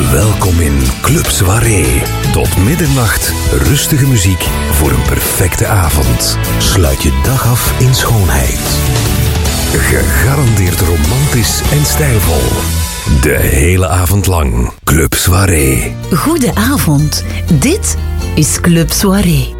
Welkom in Club Soirée. Tot middernacht rustige muziek voor een perfecte avond. Sluit je dag af in schoonheid. Gegarandeerd romantisch en stijlvol. De hele avond lang. Club Soirée. Goedenavond. Dit is Club Soirée.